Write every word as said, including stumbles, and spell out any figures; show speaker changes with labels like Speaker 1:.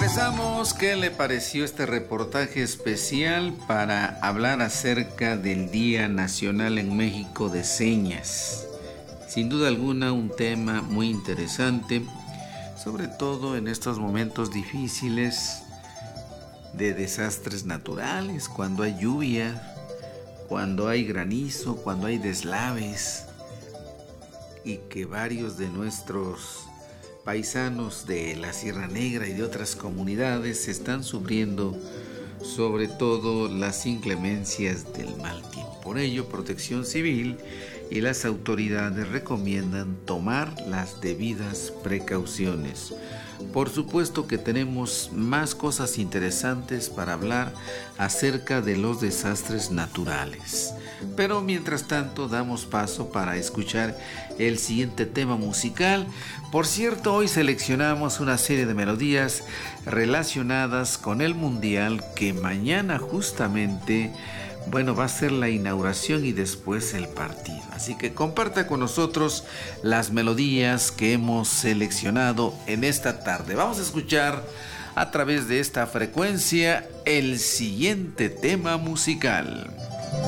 Speaker 1: Regresamos. ¿Qué le pareció este reportaje especial para hablar acerca del Día Nacional en México de Señas? Sin duda alguna un tema muy interesante, sobre todo en estos momentos difíciles de desastres naturales, cuando hay lluvia, cuando hay granizo, cuando hay deslaves, y que varios de nuestros paisanos de la Sierra Negra y de otras comunidades están sufriendo sobre todo las inclemencias del mal tiempo. Por ello, Protección Civil y las autoridades recomiendan tomar las debidas precauciones. Por supuesto que tenemos más cosas interesantes para hablar acerca de los desastres naturales. Pero mientras tanto damos paso para escuchar el siguiente tema musical. Por cierto, hoy seleccionamos una serie de melodías relacionadas con el Mundial que mañana justamente, bueno, va a ser la inauguración y después el partido. Así que comparta con nosotros las melodías que hemos seleccionado en esta tarde. Vamos a escuchar a través de esta frecuencia el siguiente tema musical.